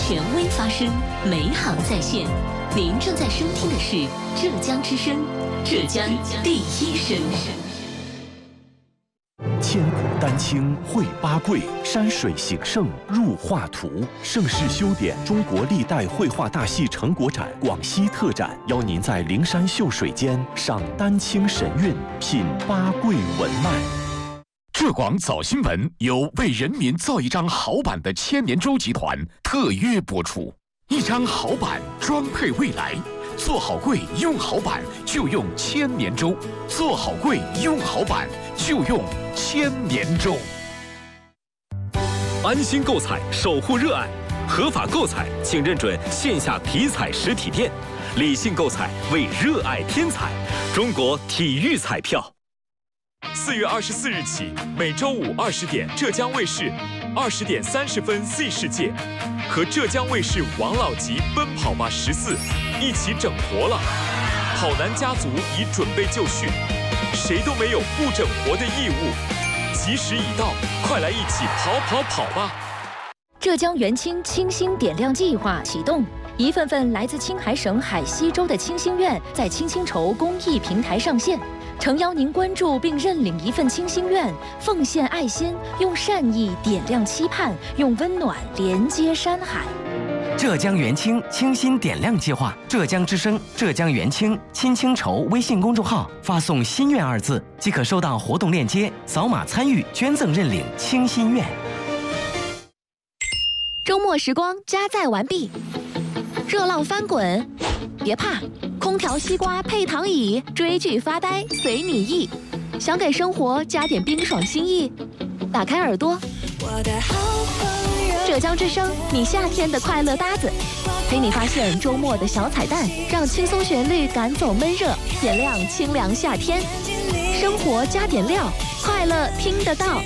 权威发声，美好在线。您正在收听的是浙江之声，浙江第一声。 千古丹青绘八桂，山水形胜入画图。盛世修典中国历代绘画大戏成果展广西特展，邀您在灵山秀水间赏丹青神韵，品八桂文脉。 浙广早新闻由为人民造一张好版的千年舟集团特约播出。一张好版装配未来，做好柜用好版就用千年舟，做好柜用好版就用千年舟。 安心购彩，守护热爱，合法购彩，请认准线下体彩实体店。理性购彩，为热爱添彩。中国体育彩票。4月24日起，每周五20点，浙江卫视20点30分 Z 世界和浙江卫视王老吉奔跑吧14一起整活了。跑男家族已准备就绪，谁都没有不整活的义务。吉时已到，快来一起跑吧！ 浙江元清清新点亮计划启动，一份份来自青海省海西州的清心愿在清新筹公益平台上线。诚邀您关注并认领一份清心愿，奉献爱心，用善意点亮期盼，用温暖连接山海。 浙江元清清新点亮计划，浙江之声、浙江元清亲清筹微信公众号发送“心愿”2字，即可收到活动链接，扫码参与捐赠认领清心愿。 周末时光加载完毕，热浪翻滚，别怕。空调、西瓜配躺椅，追剧发呆随你意。想给生活加点冰爽心意，打开耳朵，浙江之声，你夏天的快乐搭子，陪你发现周末的小彩蛋，让轻松旋律赶走闷热，点亮清凉夏天。生活加点料，快乐听得到。